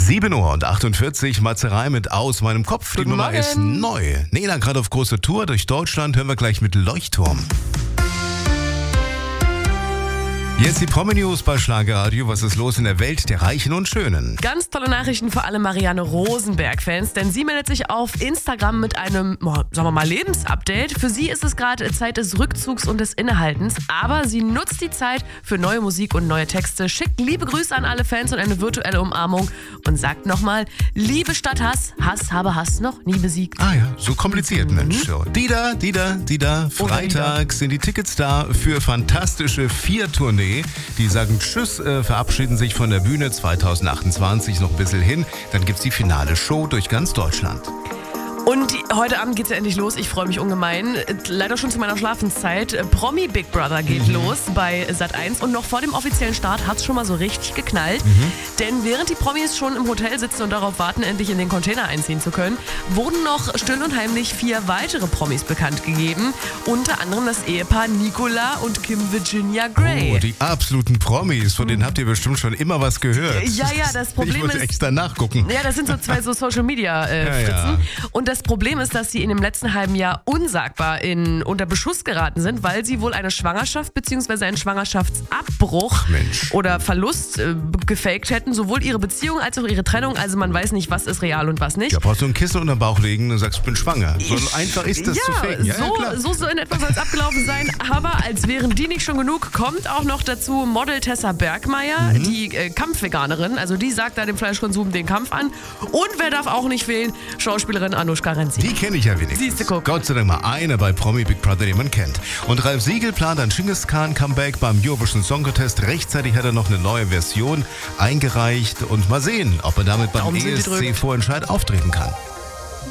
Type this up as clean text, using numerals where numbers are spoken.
7:48 Uhr, Matzerei mit Aus meinem Kopf. Die Nummer ist neu. Nela gerade auf große Tour durch Deutschland. Hören wir gleich mit Leuchtturm. Jetzt die Promi-News bei Schlagerradio. Was ist los in der Welt der Reichen und Schönen? Ganz tolle Nachrichten für alle Marianne Rosenberg-Fans, denn sie meldet sich auf Instagram mit einem, sagen wir mal, Lebensupdate. Für sie ist es gerade Zeit des Rückzugs und des Innehaltens, aber sie nutzt die Zeit für neue Musik und neue Texte, schickt liebe Grüße an alle Fans und eine virtuelle Umarmung und sagt nochmal, Liebe statt Hass, Hass habe Hass noch nie besiegt. Ah ja, so kompliziert, Mensch. So. Dida, Freitag sind die Tickets da für fantastische 4-Tournee. Die sagen Tschüss, verabschieden sich von der Bühne 2028, noch ein bisschen hin. Dann gibt's die finale Show durch ganz Deutschland. Und heute Abend geht's ja endlich los. Ich freue mich ungemein. Leider schon zu meiner Schlafenszeit. Promi Big Brother geht los bei Sat.1. Und noch vor dem offiziellen Start hat's schon mal so richtig geknallt. Denn während die Promis schon im Hotel sitzen und darauf warten, endlich in den Container einziehen zu können, wurden noch still und heimlich 4 weitere Promis bekannt gegeben. Unter anderem das Ehepaar Nicola und Kim Virginia Gray. Oh, die absoluten Promis. Von denen habt ihr bestimmt schon immer was gehört. Ja, das Problem ist... Ich muss extra nachgucken. Ja, das sind so 2 so Social-Media-Fritzen. Ja. Und das Problem ist, dass sie in dem letzten halben Jahr unsagbar unter Beschuss geraten sind, weil sie wohl eine Schwangerschaft bzw. einen Schwangerschaftsabbruch oder Verlust gefaked hätten. Sowohl ihre Beziehung als auch ihre Trennung. Also man weiß nicht, was ist real und was nicht. Ja, brauchst du ein Kissen unter den Bauch legen und sagst, ich bin schwanger. So einfach ist das zu faken. Ja, so in etwa soll es abgelaufen sein. Aber als wären die nicht schon genug, kommt auch noch dazu Model Tessa Bergmeier, die Kampfveganerin. Also die sagt da dem Fleischkonsum den Kampf an. Und wer darf auch nicht fehlen? Schauspielerin Anushka Renzi. Die kenne ich ja wenigstens. Siehste, guck. Gott sei Dank mal eine bei Promi Big Brother, den man kennt. Und Ralf Siegel plant ein Genghis Khan Comeback beim Eurovision Song Contest. Rechtzeitig hat er noch eine neue Version eingereicht. Und mal sehen, ob er damit beim ESC Vorentscheid auftreten kann.